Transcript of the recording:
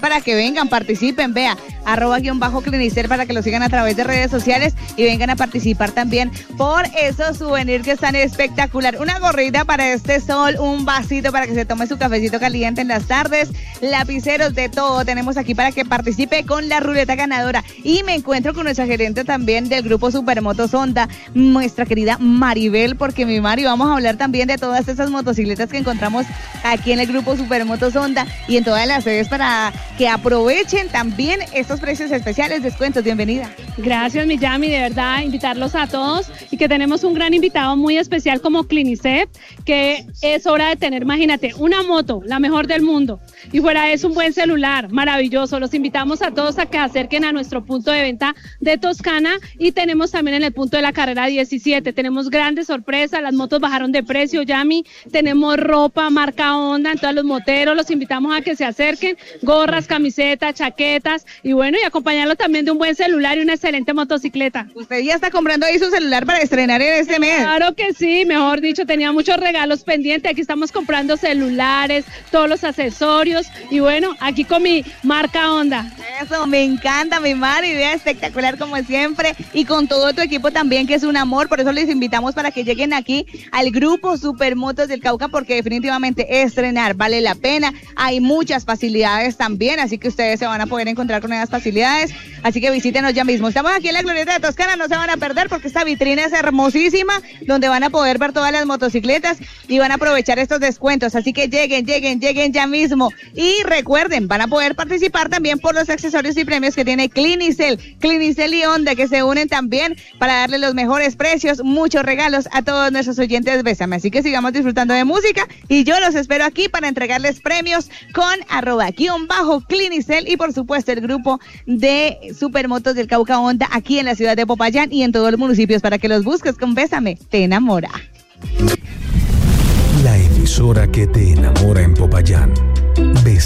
para que vengan, participen, vea, @_Clinicel para que lo sigan a través de redes sociales y vengan a participar también por esos souvenirs que están espectacular. Una gorrita para este sol, un vasito para que se tome su cafecito caliente en las tardes, lapiceros, de todo tenemos aquí para que participe con la ruleta ganadora. Y me encuentro con nuestra gerente también del grupo Supermotos Honda, nuestra querida Maribel, porque mi Mari, vamos a hablar también de todas esas motocicletas que encontramos aquí en el grupo Supermotos Honda y en todas las sedes para que aprovechen también estos precios especiales, descuentos. Bienvenida. Gracias, mi Yami, de verdad, invitarlos a todos y que tenemos un gran invitado muy especial como Clinicep, que es hora de tener, imagínate, una moto, la mejor del mundo, y fuera de eso un buen celular, maravilloso. Los invitamos a todos a que acerquen a nuestro punto de venta de Toscana y tenemos también en el punto de la carrera 17, tenemos grandes sorpresas, las motos bajaron de precio, Yami, tenemos ropa, marca Honda, en todos los moteros, los invitamos a que se acerquen, gorras, camisetas, chaquetas, y bueno, y acompañarlo también de un buen celular y una excelente motocicleta. Usted ya está comprando ahí su celular para estrenar en este mes. Claro que sí, mejor dicho, tenía muchos regalos pendientes, aquí estamos comprando celulares, todos los accesorios, y bueno, aquí con mi marca Honda. Eso, me encanta, mi Mari, idea espectacular como siempre, y con todo tu equipo también, que es un amor, por eso les invitamos para que lleguen aquí al grupo Supermotos del Cauca, porque definitivamente estrenar vale la pena, hay muchas facilidades también, así que ustedes se van a poder encontrar con esas facilidades, así que visítenos ya mismo. Estamos aquí en la Glorieta de Toscana, no se van a perder porque esta vitrina es hermosísima, donde van a poder ver todas las motocicletas y van a aprovechar estos descuentos, así que lleguen ya mismo, y recuerden, van a poder participar también por los accesorios y premios que tiene Clinicel y Honda, que se unen también para darle los mejores precios, muchos regalos a todos nuestros oyentes. Bésame, así que sigamos disfrutando de música y yo los espero aquí para entregarles premios con @Clinicel y por supuesto el grupo de Supermotos del Cauca Honda aquí en la ciudad de Popayán y en todos los municipios para que los busques con Bésame, te enamora. La emisora que te enamora en Popayán.